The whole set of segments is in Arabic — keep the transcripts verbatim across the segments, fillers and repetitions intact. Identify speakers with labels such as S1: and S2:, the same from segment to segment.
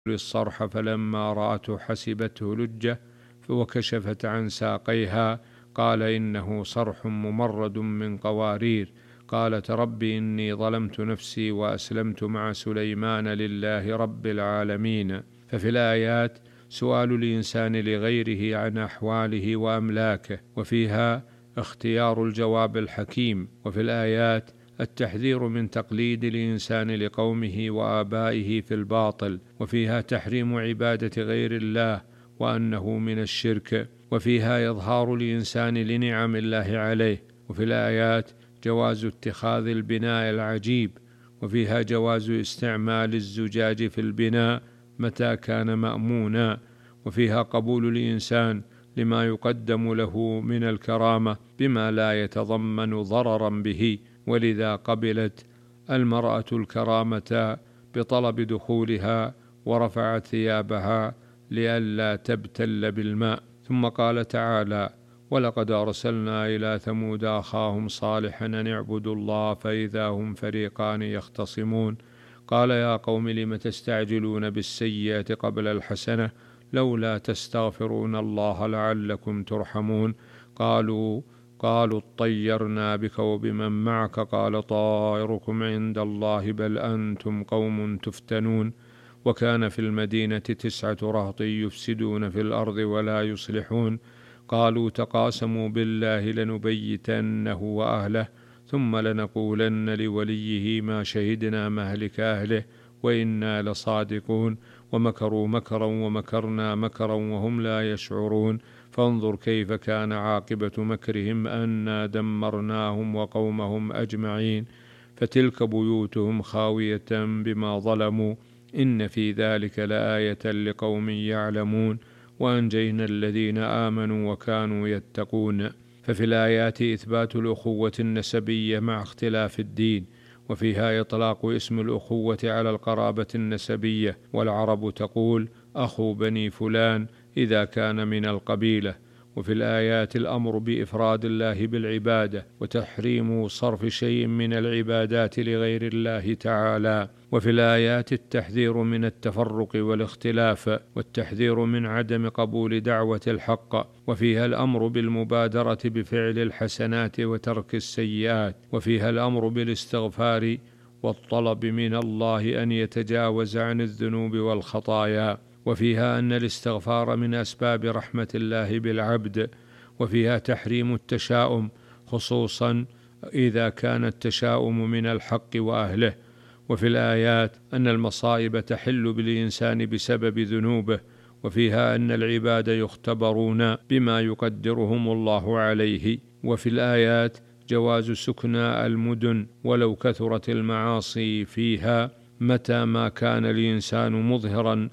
S1: الصرح فلما رأته حسبته لجة وكشفت عن ساقيها، قال إنه صرح ممرد من قوارير. قالت رب إني ظلمت نفسي وأسلمت مع سليمان لله رب العالمين. ففي الآيات سؤال الإنسان لغيره عن أحواله وأملاكه، وفيها اختيار الجواب الحكيم. وفي الآيات التحذير من تقليد الإنسان لقومه وآبائه في الباطل، وفيها تحريم عبادة غير الله وأنه من الشرك، وفيها إظهار الإنسان لنعم الله عليه. وفي الآيات جواز اتخاذ البناء العجيب، وفيها جواز استعمال الزجاج في البناء متى كان مأمونا، وفيها قبول الإنسان لما يقدم له من الكرامة بما لا يتضمن ضررا به، ولذا قبلت المرأة الكرامة بطلب دخولها ورفعت ثيابها لئلا تبتل بالماء. ثم قال تعالى: ولقد أرسلنا إلى ثمود أخاهم صالحا أن اعبدوا الله فإذا هم فريقان يختصمون. قال يا قوم لم تستعجلون بالسيئة قبل الحسنة لولا تستغفرون الله لعلكم ترحمون. قالوا قالوا اطيرنا بك وبمن معك قال طائركم عند الله بل أنتم قوم تفتنون. وكان في المدينة تسعة رهط يفسدون في الأرض ولا يصلحون. قالوا تقاسموا بالله لنبيتنه وأهله ثم لنقولن لوليه ما شهدنا مهلك أهله وإنا لصادقون. ومكروا مكرا ومكرنا مكرا وهم لا يشعرون. فانظر كيف كان عاقبة مكرهم أنا دمرناهم وقومهم أجمعين. فتلك بيوتهم خاوية بما ظلموا إن في ذلك لآية لقوم يعلمون. وأنجينا الذين آمنوا وكانوا يتقون. ففي الآيات إثبات الأخوة النسبية مع اختلاف الدين، وفيها إطلاق اسم الأخوة على القرابة النسبية، والعرب تقول أخو بني فلان إذا كان من القبيلة. وفي الآيات الأمر بإفراد الله بالعبادة وتحريم صرف شيء من العبادات لغير الله تعالى. وفي الآيات التحذير من التفرق والاختلاف والتحذير من عدم قبول دعوة الحق. وفيها الأمر بالمبادرة بفعل الحسنات وترك السيئات. وفيها الأمر بالاستغفار والطلب من الله أن يتجاوز عن الذنوب والخطايا. وفيها أن الاستغفار من أسباب رحمة الله بالعبد. وفيها تحريم التشاؤم خصوصا إذا كان التشاؤم من الحق وأهله. وفي الآيات أن المصائب تحل بالإنسان بسبب ذنوبه. وفيها أن العباد يختبرون بما يقدرهم الله عليه. وفي الآيات جواز سكن المدن ولو كثرت المعاصي فيها متى ما كان الإنسان مظهرا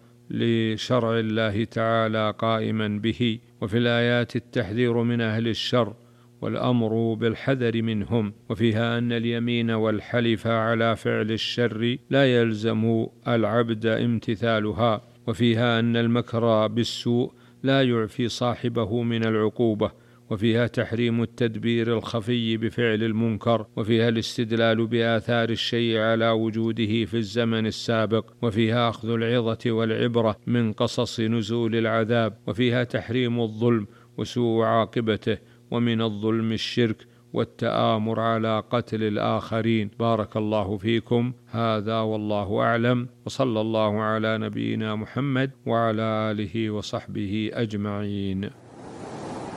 S1: لشرع الله تعالى قائما به. وفي الآيات التحذير من أهل الشر والأمر بالحذر منهم. وفيها أن اليمين والحلف على فعل الشر لا يلزم العبد امتثالها. وفيها أن المكر بالسوء لا يعفي صاحبه من العقوبة. وفيها تحريم التدبير الخفي بفعل المنكر. وفيها الاستدلال بآثار الشيء على وجوده في الزمن السابق. وفيها أخذ العظة والعبرة من قصص نزول العذاب. وفيها تحريم الظلم وسوء عاقبته، ومن الظلم الشرك والتآمر على قتل الآخرين. بارك الله فيكم. هذا والله أعلم، وصلى الله على نبينا محمد وعلى آله وصحبه أجمعين.